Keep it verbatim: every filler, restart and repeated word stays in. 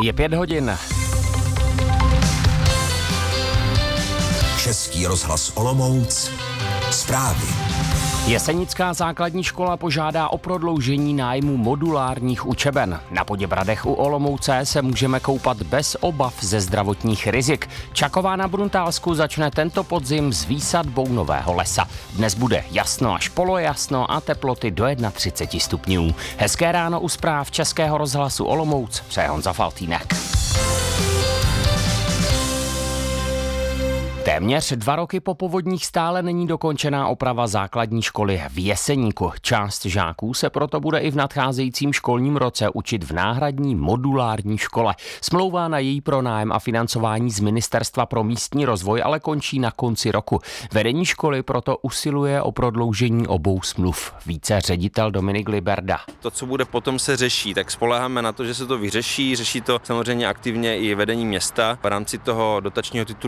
Je pět hodin. Český rozhlas Olomouc. Zprávy. Jesenická základní škola požádá o prodloužení nájmu modulárních učeben. Na Poděbradech u Olomouce se můžeme koupat bez obav ze zdravotních rizik. Čaková na Bruntálsku začne tento podzim s výsadbou nového lesa. Dnes bude jasno až polojasno a teploty do třicet jedna stupňů. Hezké ráno u zpráv Českého rozhlasu Olomouc, přeje Honza Faltýnek. Téměř dva roky po povodních stále není dokončená oprava základní školy v Jeseníku. Část žáků se proto bude i v nadcházejícím školním roce učit v náhradní modulární škole. Smlouva na její pronájem a financování z Ministerstva pro místní rozvoj ale končí na konci roku. Vedení školy proto usiluje o prodloužení obou smluv. Více ředitel Dominik Liberda. To, co bude potom, se řeší, tak spoléháme na to, že se to vyřeší. Řeší to samozřejmě aktivně i vedení města v rámci toho dotačního titulu